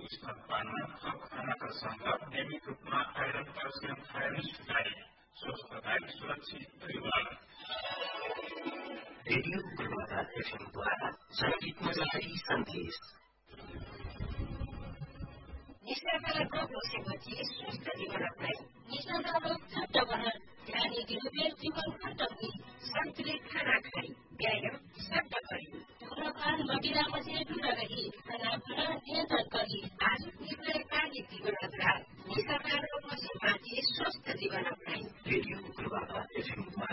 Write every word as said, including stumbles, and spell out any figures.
स्तनपानमा थप खानाका संग नियमित रूपमा आइरन क्याल्सियम खाएर सुधारे स्वस्थताई सुरक्षित परिवार। रेडियो पूर्वाधार एफएमद्वारा जनहितमा जारी सन्देश। निशाका रोग बसेपछि स्वस्थ जीवन अपनाई निशाका रोग झट्ट बहन ध्यान निरुपेल जीवन घटकी सन्तुलित खाना खाई व्यायाम सट्ट गरी धूम्रपान मदिरा मदिरा दूर रही खानापिना नियन्त्रण गरी आज निर्णय कार्य जीवन अपनाई निशाका रोग बसेपछि स्वस्थ जीवन अपनाई। रेडियो पूर्वाधार एफएम